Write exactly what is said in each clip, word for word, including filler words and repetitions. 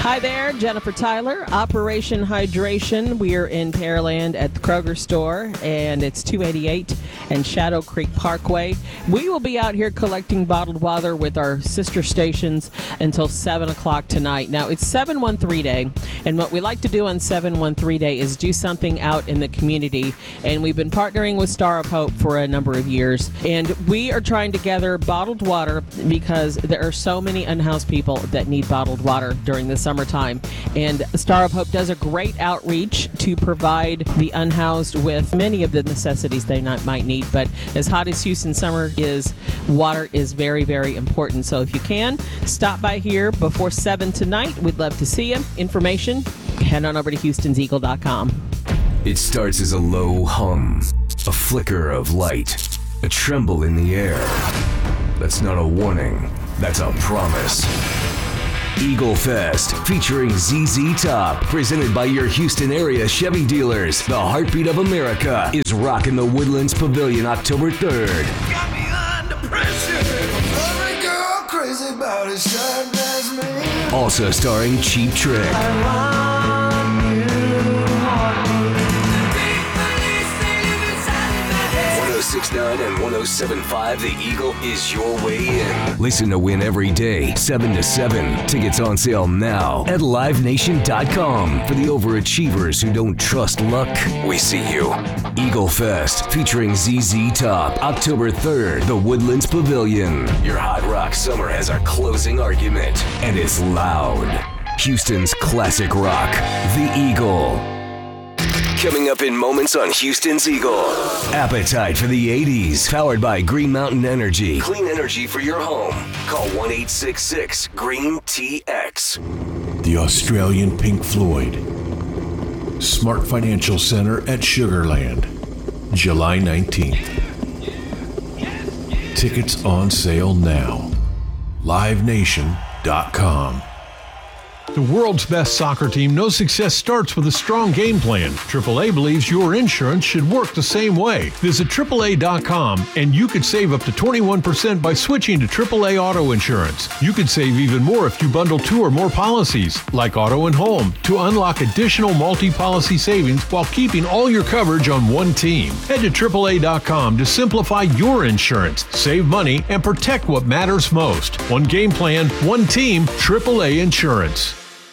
Hi there, Jennifer Tyler, Operation Hydration. We are in Pearland at the Kroger store, and it's two eighty-eight and Shadow Creek Parkway. We will be out here collecting bottled water with our sister stations until seven o'clock tonight. Now, it's seven one three Day, and what we like to do on seven one three Day is do something out in the community, and we've been partnering with Star of Hope for a number of years, and we are trying to gather bottled water because there are so many unhoused people that need bottled water during the summertime, and Star of Hope does a great outreach to provide the unhoused with many of the necessities they not, might need. But as hot as Houston summer is, water is very, very important. So if you can, stop by here before seven tonight. We'd love to see you. Information, head on over to Houstons Eagle dot com. It starts as a low hum, a flicker of light, a tremble in the air. That's not a warning, that's a promise. Eagle Fest, featuring Z Z Top, presented by your Houston area Chevy dealers. The heartbeat of America is rocking the Woodlands Pavilion October third. Got me under pressure. Every girl crazy about it, sharp as me. Also starring Cheap Trick. I want you, want me. one oh six point nine and one oh seven point five, The Eagle is your way in. Listen to Win every day, seven to seven. Tickets on sale now at live nation dot com. For the overachievers who don't trust luck, we see you. Eagle Fest, featuring Z Z Top, October third, the Woodlands Pavilion. Your hot rock summer has a closing argument, and it's loud. Houston's classic rock, The Eagle. Coming up in moments on Houston's Eagle. Appetite for the eighties, powered by Green Mountain Energy. Clean energy for your home. Call one eight six six green T X. The Australian Pink Floyd. Smart Financial Center at Sugarland, July nineteenth. Tickets on sale now. live nation dot com. The world's best soccer team knows success starts with a strong game plan. triple A believes your insurance should work the same way. Visit triple A dot com and you could save up to twenty-one percent by switching to triple A Auto Insurance. You could save even more if you bundle two or more policies, like auto and home, to unlock additional multi-policy savings while keeping all your coverage on one team. Head to triple A dot com to simplify your insurance, save money, and protect what matters most. One game plan, one team, triple A Insurance.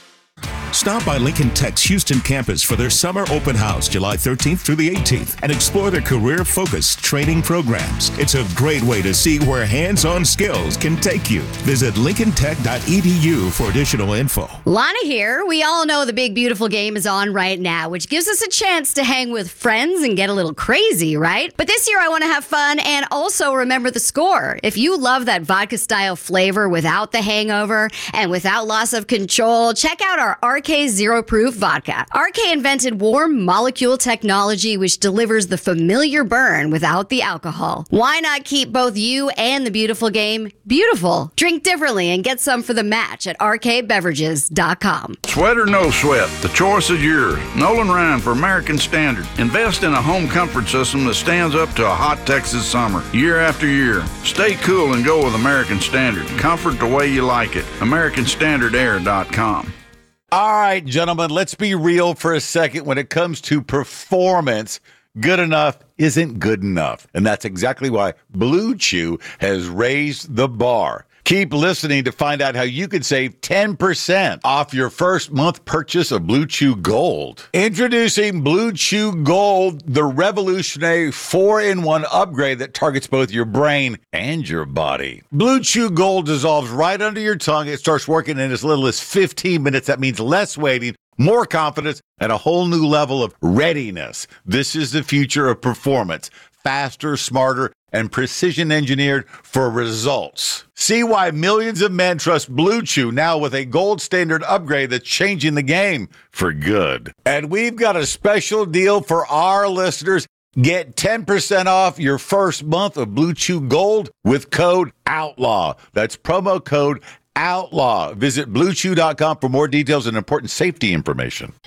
Stop by Lincoln Tech's Houston campus for their summer open house, July thirteenth through the eighteenth, and explore their career-focused training programs. It's a great way to see where hands-on skills can take you. Visit lincoln tech dot e d u for additional info. Lana here. We all know the big, beautiful game is on right now, which gives us a chance to hang with friends and get a little crazy, right? But this year I want to have fun and also remember the score. If you love that vodka-style flavor without the hangover and without loss of control, check out our R K Zero Proof Vodka. R K invented warm molecule technology which delivers the familiar burn without the alcohol. Why not keep both you and the beautiful game beautiful? Drink differently and get some for the match at r k beverages dot com. Sweat or no sweat, the choice is yours. Nolan Ryan for American Standard. Invest in a home comfort system that stands up to a hot Texas summer, year after year. Stay cool and go with American Standard. Comfort the way you like it. american standard air dot com. All right, gentlemen, let's be real for a second. When it comes to performance, good enough isn't good enough. And that's exactly why Blue Chew has raised the bar. Keep listening to find out how you can save ten percent off your first month purchase of Blue Chew Gold. Introducing Blue Chew Gold, the revolutionary four in one upgrade that targets both your brain and your body. Blue Chew Gold dissolves right under your tongue. It starts working in as little as fifteen minutes. That means less waiting, more confidence, and a whole new level of readiness. This is the future of performance. Faster, smarter, and precision engineered for results. See why millions of men trust Blue Chew now with a gold standard upgrade that's changing the game for good. And we've got a special deal for our listeners. Get ten percent off your first month of Blue Chew Gold with code OUTLAW. That's promo code OUTLAW. Visit blue chew dot com for more details and important safety information.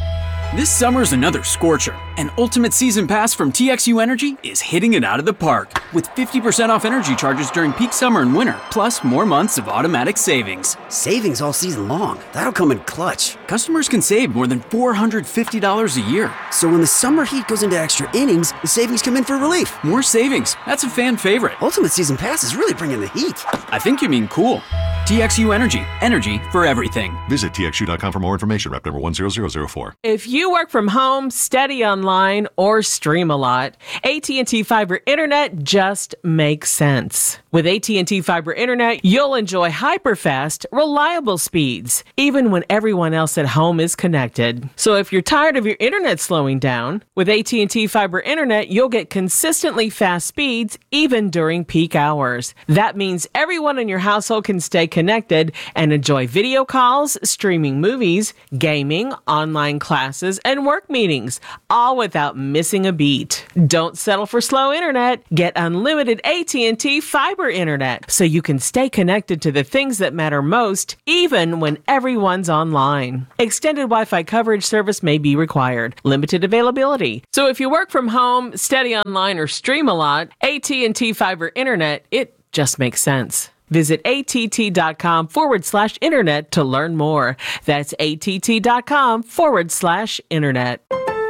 This summer's another scorcher, and Ultimate Season Pass from T X U Energy is hitting it out of the park with fifty percent off energy charges during peak summer and winter, plus more months of automatic savings. Savings all season long. That'll come in clutch. Customers can save more than four hundred fifty dollars a year. So when the summer heat goes into extra innings, the savings come in for relief. More savings. That's a fan favorite. Ultimate Season Pass is really bringing the heat. I think you mean cool. T X U Energy. Energy for everything. Visit T X U dot com for more information. Rep number one zero zero zero four. If you work from home, study online, or stream a lot, A T and T Fiber Internet just makes sense. With A T and T Fiber Internet, you'll enjoy hyper-fast, reliable speeds, even when everyone else at home is connected. So if you're tired of your internet slowing down, with A T and T Fiber Internet, you'll get consistently fast speeds, even during peak hours. That means everyone in your household can stay connected and enjoy video calls, streaming movies, gaming, online classes, and work meetings, all without missing a beat. Don't settle for slow internet. Get unlimited A T and T Fiber Internet so you can stay connected to the things that matter most, even when everyone's online. Extended Wi-Fi coverage service may be required. Limited availability. So if you work from home, study online, or stream a lot, A T and T Fiber Internet, it just makes sense. Visit att.com forward slash internet to learn more. That's att.com forward slash internet.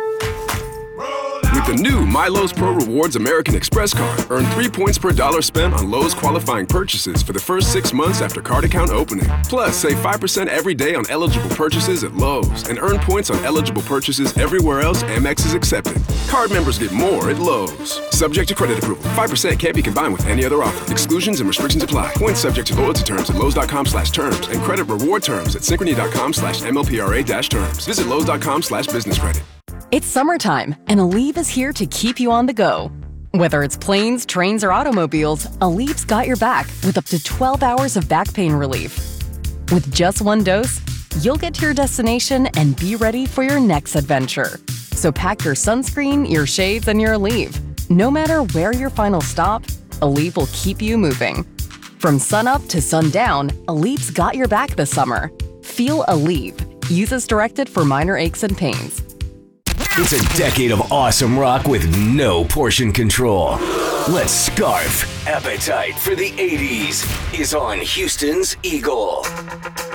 With the new MyLowe's Pro Rewards American Express card, earn three points per dollar spent on Lowe's qualifying purchases for the first six months after card account opening. Plus, save five percent every day on eligible purchases at Lowe's and earn points on eligible purchases everywhere else Amex is accepted. Card members get more at Lowe's. Subject to credit approval. five percent can't be combined with any other offer. Exclusions and restrictions apply. Points subject to loyalty terms at Lowe's.com slash terms and credit reward terms at Synchrony.com slash MLPRA dash terms. Visit Lowe's.com slash business credit. It's summertime, and Aleve is here to keep you on the go. Whether it's planes, trains, or automobiles, Aleve's got your back with up to twelve hours of back pain relief. With just one dose, you'll get to your destination and be ready for your next adventure. So pack your sunscreen, your shades, and your Aleve. No matter where your final stop, Aleve will keep you moving. From sunup to sundown, Aleve's got your back this summer. Feel Aleve. Use as directed for minor aches and pains. It's a decade of awesome rock with no portion control. Let's scarf. Appetite for the eighties is on Houston's Eagle.